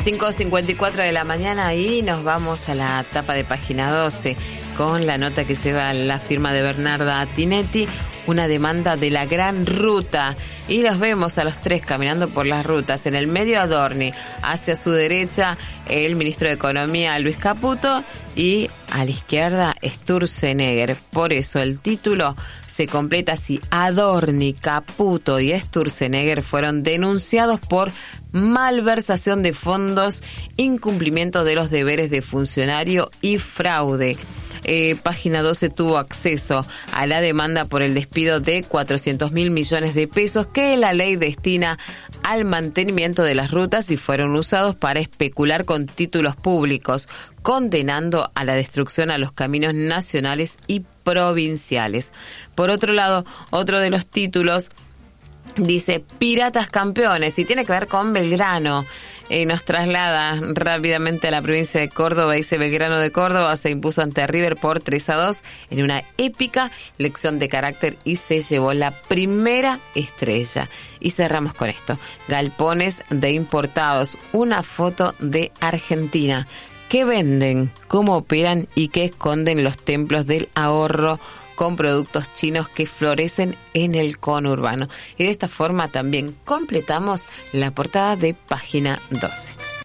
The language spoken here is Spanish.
5:54 de la mañana y nos vamos a la tapa de página 12 con la nota que lleva la firma de Bernarda Tinetti, una demanda de la Gran Ruta. Y los vemos a los tres caminando por las rutas. En el medio Adorni, hacia su derecha el ministro de Economía Luis Caputo y a la izquierda Sturzenegger. Por eso el título se completa así: Adorni, Caputo y Sturzenegger fueron denunciados por malversación de fondos, incumplimiento de los deberes de funcionario y fraude. Página 12 tuvo acceso a la demanda por el despido de 400.000 millones de pesos que la ley destina al mantenimiento de las rutas y fueron usados para especular con títulos públicos, condenando a la destrucción a los caminos nacionales y provinciales. Por otro lado, otro de los títulos dice Piratas Campeones y tiene que ver con Belgrano. Nos traslada rápidamente a la provincia de Córdoba. Dice: Belgrano de Córdoba se impuso ante River por 3-2 en una épica lección de carácter y se llevó la primera estrella. Y cerramos con esto: galpones de importados, una foto de Argentina. ¿Qué venden? ¿Cómo operan? ¿Y qué esconden los templos del ahorro con productos chinos que florecen en el conurbano? Y de esta forma también completamos la portada de página 12.